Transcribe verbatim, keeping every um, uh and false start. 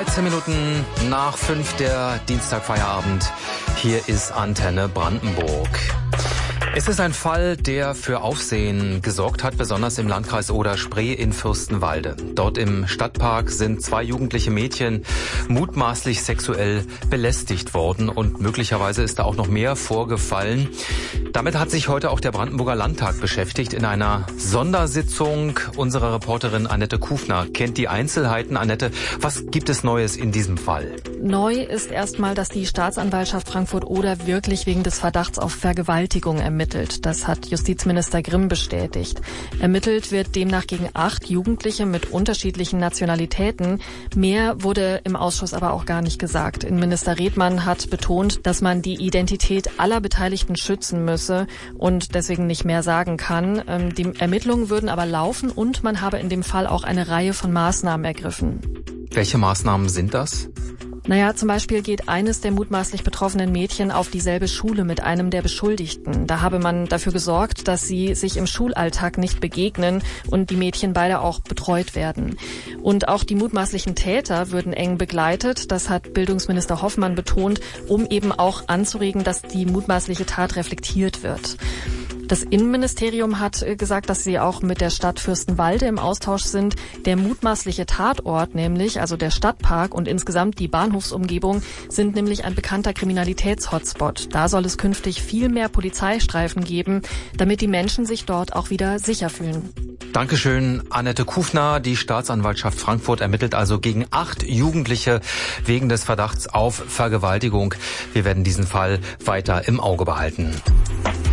dreizehn Minuten nach fünf der Dienstagfeierabend. Hier ist Antenne Brandenburg. Es ist ein Fall, der für Aufsehen gesorgt hat, besonders im Landkreis Oder-Spree in Fürstenwalde. Dort im Stadtpark sind zwei jugendliche Mädchen mutmaßlich sexuell belästigt worden und möglicherweise ist da auch noch mehr vorgefallen. Damit hat sich heute auch der Brandenburger Landtag beschäftigt in einer Sondersitzung. Unsere Reporterin Annette Kufner kennt die Einzelheiten. Annette, was gibt es Neues in diesem Fall? Neu ist erstmal, dass die Staatsanwaltschaft Frankfurt-Oder wirklich wegen des Verdachts auf Vergewaltigung ermittelt. Das hat Justizminister Grimm bestätigt. Ermittelt wird demnach gegen acht Jugendliche mit unterschiedlichen Nationalitäten. Mehr wurde im Ausschuss aber auch gar nicht gesagt. Innenminister Redmann hat betont, dass man die Identität aller Beteiligten schützen müsse und deswegen nicht mehr sagen kann. Die Ermittlungen würden aber laufen und man habe in dem Fall auch eine Reihe von Maßnahmen ergriffen. Welche Maßnahmen sind das? Naja, zum Beispiel geht eines der mutmaßlich betroffenen Mädchen auf dieselbe Schule mit einem der Beschuldigten. Da habe man dafür gesorgt, dass sie sich im Schulalltag nicht begegnen und die Mädchen beide auch betreut werden. Und auch die mutmaßlichen Täter würden eng begleitet. Das hat Bildungsminister Hoffmann betont, um eben auch anzuregen, dass die mutmaßliche Tat reflektiert wird. Das Innenministerium hat gesagt, dass sie auch mit der Stadt Fürstenwalde im Austausch sind. Der mutmaßliche Tatort, nämlich also der Stadtpark und insgesamt die Bahnhofsumgebung, sind nämlich ein bekannter Kriminalitäts-Hotspot. Da soll es künftig viel mehr Polizeistreifen geben, damit die Menschen sich dort auch wieder sicher fühlen. Dankeschön, Annette Kufner. Die Staatsanwaltschaft Frankfurt ermittelt also gegen acht Jugendliche wegen des Verdachts auf Vergewaltigung. Wir werden diesen Fall weiter im Auge behalten.